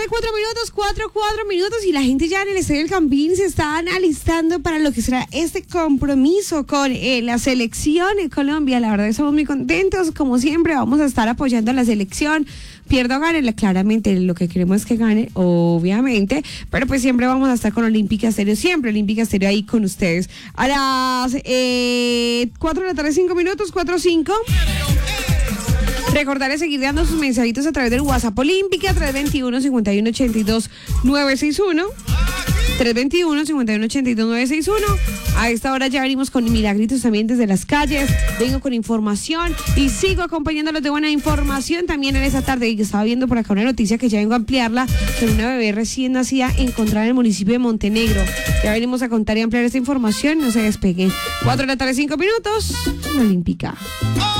4 minutos y la gente ya en el Estadio del Campín se están alistando para lo que será este compromiso con la selección de Colombia. La verdad estamos muy contentos, como siempre vamos a estar apoyando a la selección. Pierda o gane, claramente lo que queremos es que gane, obviamente, pero pues siempre vamos a estar con Olímpica Estéreo, siempre Olímpica Estéreo ahí con ustedes. A las 4 de la tarde, 5 minutos, 4:05. Recordarles seguir dando sus mensajitos a través del WhatsApp Olímpica, 321-5182-961. 321-5182-961. A esta hora ya venimos con milagritos también desde las calles. Vengo con información y sigo acompañándolos de buena información también en esta tarde. Y estaba viendo por acá una noticia que ya vengo a ampliarla sobre una bebé recién nacida encontrada en el municipio de Montenegro. Ya venimos a contar y ampliar esta información. No se despeguen. 4 de la tarde, 5 minutos. Olímpica.